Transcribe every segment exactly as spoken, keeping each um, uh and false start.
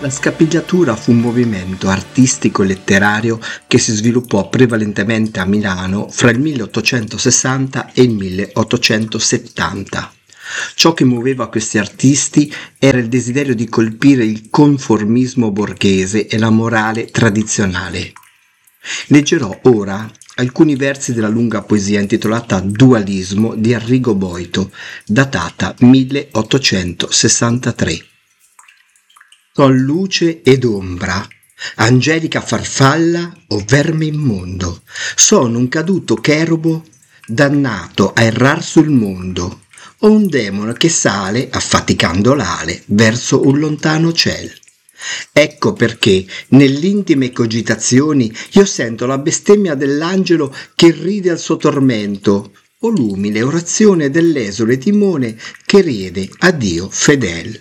La scapigliatura fu un movimento artistico-letterario che si sviluppò prevalentemente a Milano fra il milleottocentosessanta e il milleottocentosettanta. Ciò che muoveva questi artisti era il desiderio di colpire il conformismo borghese e la morale tradizionale. Leggerò ora alcuni versi della lunga poesia intitolata Dualismo di Arrigo Boito, datata milleottocentosessantatré. Son luce ed ombra, angelica farfalla o verme immondo. Sono un caduto cherubo dannato a errar sul mondo, o un demone che sale, affaticando l'ale, verso un lontano ciel. Ecco perché, nell'intime cogitazioni, io sento la bestemmia dell'angelo che ride al suo tormento, o l'umile orazione dell'esule timone che riede a Dio fedel.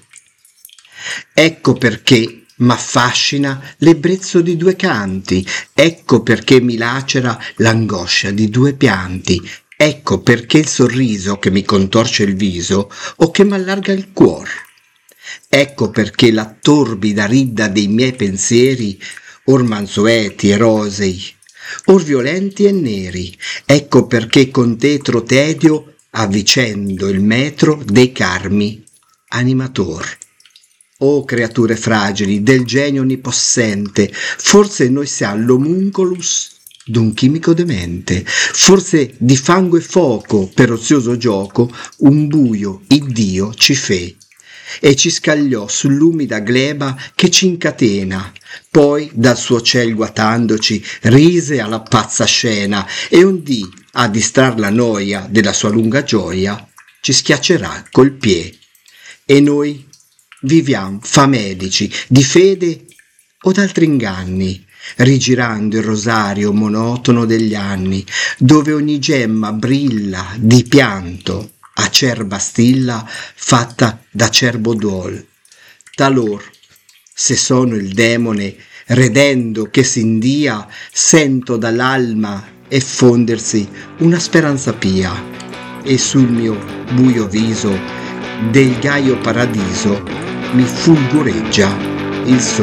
Ecco perché m'affascina l'ebbrezzo di due canti, ecco perché mi lacera l'angoscia di due pianti, ecco perché il sorriso che mi contorce il viso o che m'allarga il cuor. Ecco perché la torbida ridda dei miei pensieri, or mansueti e rosei, or violenti e neri, ecco perché con tetro tedio avvicendo il metro dei carmi animator. O creature fragili del genio onnipossente, forse noi siamo l'homunculus d'un chimico demente, forse di fango e foco per ozioso gioco un buio Iddio ci fe e ci scagliò sull'umida gleba che ci incatena, poi dal suo ciel guatandoci rise alla pazza scena e un dì a distrar la noia della sua lunga gioia ci schiaccerà col pie e noi viviam famelici di fede o d'altri inganni, rigirando il rosario monotono degli anni, dove ogni gemma brilla di pianto, acerba stilla fatta d'acerbo duol. Talor, se sono il demone, redendo che s'india, sento dall'alma effondersi una speranza pia, e sul mio buio viso del gaio paradiso mi fulgureggia il sole.